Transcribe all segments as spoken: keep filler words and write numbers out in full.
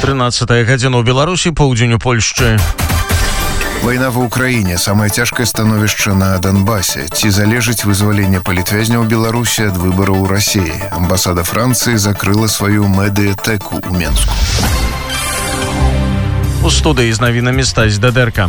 тринадцатая гадзіна ў Беларусі, поўдзень у Польшчы. Вайна ва ўкраіне. Самае цяжкае становішча на Донбасе. Ці залежыць вызваленне палітвязняў Беларусі ад выбараў у Расіі? Амбасада Францыі закрыла сваю медыятэку ў Менску. У студыі з навінамі Стась Дадэрка.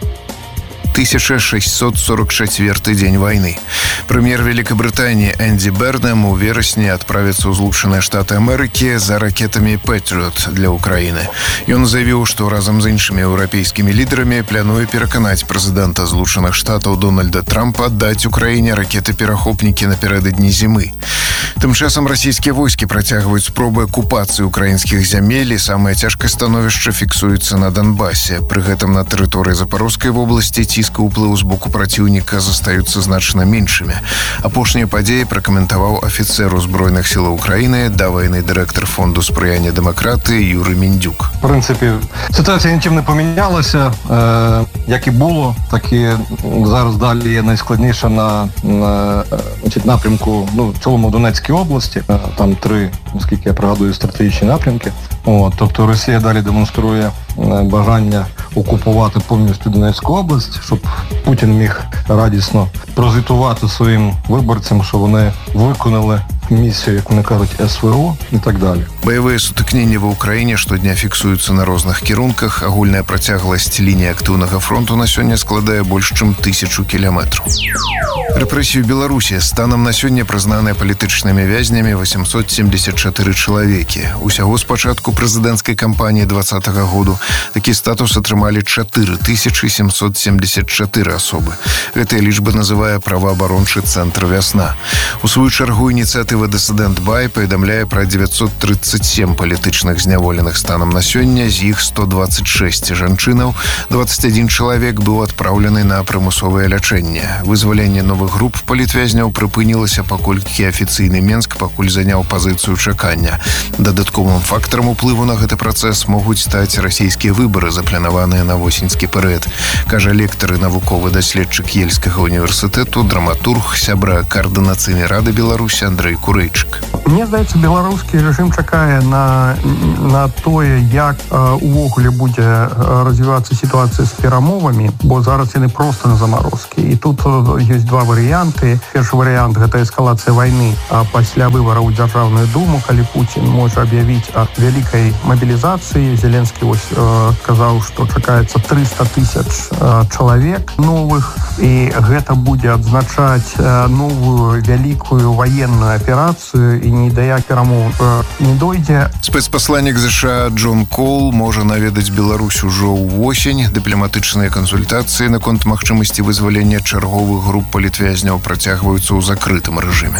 тысяча шестьсот сорок четвёртый дзень войны. Прэм'ер Великобрытании Энди Бернэм у верасні адправіцца ў Злучаныя Штаты Амерыкі за ракетамі «Пэтрыот» для Украіны. Ён заявіў, што разам з іншымі еўрапейскімі лідарамі плануе пераканаць прэзідэнта Злучаных Штатаў Дональда Трампа аддаць Украіне ракеты-перахопнікі напярэдадні зімы. Тым часам расійскія войскі працягваюць спробы акупацыі украінскіх зямель, і самае цяжкае становішча фіксуецца на Донбасе. Пры гэтым на тэрыторыі Запарожскай вобласці ціск уплыў з боку праціўніка застаюцца значна меншымі. Апошнія падзеі пракаментаваў афіцэр узброеных сілаў Украіны, давайны дырэктар фонду спрыяння дэмакратыі Юрый Міндзюк. В принципі, ситуація нічим не помінялася. Е, як і було, так і зараз далі найскладніше на, на значить, напрямку, ну, в цілому Донецькій області. Там три, наскільки я пригадую, стратегічні напрямки. От, тобто Росія далі демонструє бажання окупувати повністю Донецьку область, щоб Путін міг радісно прозвітувати своїм виборцям, що вони виконали місію, як вони кажуть, ес ве о і так далі. Баявыя сутыкненні ва ўкраіне штодня фіксуюцца на розных кірунках. Агульная працягласць лініі актыўнага фронту на сёння складае больш чым тысячу кіламетраў. Рэпрэсіі ў Беларусі станам на сёння прызнаныя палітычнымі вязнямі восемьсот семьдесят четыре чалавекі. Усяго з пачатку прэзідэнцкай кампаніі двадцатага году такі статус атрымалі чатыры тысячы семьсот семьдесят четыре асобы. Гэтая лічба называе праваабарончы цэнтр «Вясна». У сваю чаргу ініцыятыва «Дысідэнт Бай» паведамляе пра девятьсот тридцать семь палітычных зняволеных станам на сёння, з іх сто двадцать шесть жанчынаў, двадцать один чалавек быў адпраўлены на прымусовае лячэнне. Вызваленне новых груп палітвязняў прыпынілася, паколькі афіцыйны Менск пакуль заняў пазіцыю чакання. Дадатковым фактарам уплыву на гэты працэс могуць стаць расійскія выбары, запланаваныя на восеньскі перыяд, кажа лектар і навуковы даследчык Ельскага універсітэту, драматург, сябра Каардынацыйнай рады Беларусі Андрэй Курэйчык. Мне здаецца, беларускі рэжым чакае на, на тое, як э, увогуле будзе развівацца сітуацыя з перамовамі, бо зараз яны проста на замарозкі. І тут ёсць два варыянты. Першы варыянт — гэта эскалацыя вайны, а пасля выбараў у Дзяржаўную думу, калі Пуцін можа аб'явіць о вялікай мабілізацыі. Зеленскі вось э, казаў, што чакаецца триста тысяч э, чалавек новых, і гэта будзе адзначаць э, новую вялікую ваенную аперацыю, і ні да як перамоў э, не дойдзе. Спецпасланнік ЗША Джон Коул можа наведаць Беларусь ужо ўвосень. Дыпламатычныя кансультацыі наконт магчымасці вызвалення чарговых груп палітвязняў працягваюцца ў закрытым рэжыме.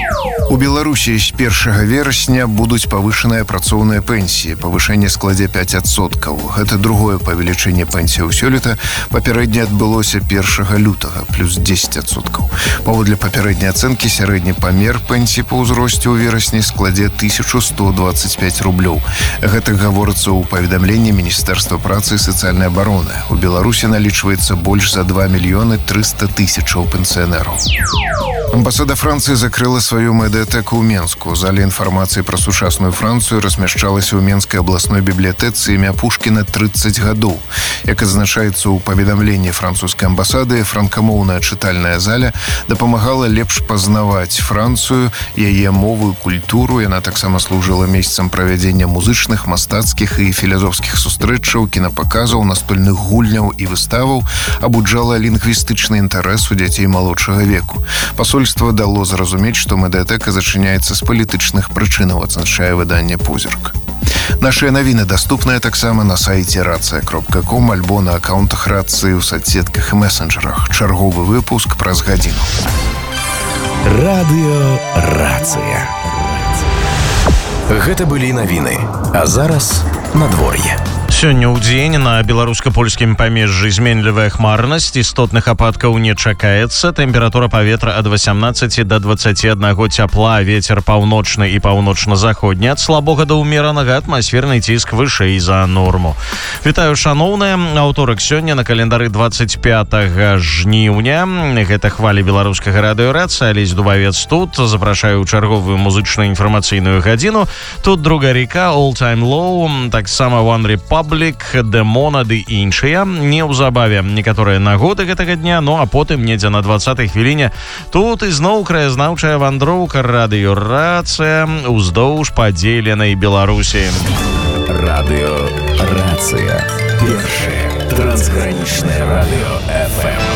У Беларусі з першага верасня будуць павышаныя працоўныя пенсіі. Павышэнне складзе пять адсоткаў. Гэта другое павелічэнне пенсіяў сёлета. Папярэдне адбылося першага лютага, плюс десять адсоткаў. Паводле папярэдняй ацэнкі, сярэдні памер пенсіі па ўзросце ў верасні складзе тысячу сто двадцать пять рублёў. Гэта гаворыцца ў паведамленні Міністэрства працы і сацыяльнай абароны. У Беларусі налічваецца больш за два мільёны трыста тысячаў пенсіянераў. Амбасада Францыі закрыла сваю медыятэку ў Менску. Залі інфармацыі пра сучасную Францыю размяшчалася ў Менскай абласной бібліятэцы імя Пушкіна тридцать гадоў. Як адзначаецца ў паведамленні французскай амбасады, франкамоўная чытальная заля дапамагала лепш пазнаваць Францыю, яе мову і культуру. Яна таксама служыла месцам правядзення музычных, мастацкіх і філазофскіх сустрэчаў, кінапаказаў, настольных гульняў і выставаў, абуджала лінгвістычны інтарэс у дзяцей малодшага веку. Пасольства дало зразумець, што медыятэка зачыняецца з палітычных прычынаў, адзначае выданне «Позірк». Нашыя навіны даступныя таксама на сайце рацыя кропка ком альбо на аккаунтах рацыі ў соцсетках і месенджерах. Чарговы выпуск праз гадзіну. Радыё Рацыя. Гэта былі навіны. А зараз надвор'е. Сёння ў дзень на беларуска-польскім памежжы зменлівая хмарнасць, істотных ападкаў не чакаецца. Тэмпература паветра ад васямнаццаці да дваццаці аднаго цяпла, вецер паўночны і паўночна-заходні, ад слабога да ўмеранага, атмасферны ціск вышэй за норму. Вітаю, шаноўныя. Аўторак сёння на календары дваццаць пятага жніўня. Гэта хвалі беларускага радыёрацыя. Алесь Дубавец тут. Запрашаю ў чарговую музычна-інфармацыйную гадзіну. Тут друга река, All Time Low, таксама One Republic, Демона ды іншыя. Неўзабаве некаторыя нагоды гэтага дня, ну а потым недзе на дваццатай хвіліне тут ізноў краязнаўчая вандроўка радыёрацыя уздоўж падзеленай Беларусі. Радыёрацыя. Першае трансгранічнае радыё эф эм.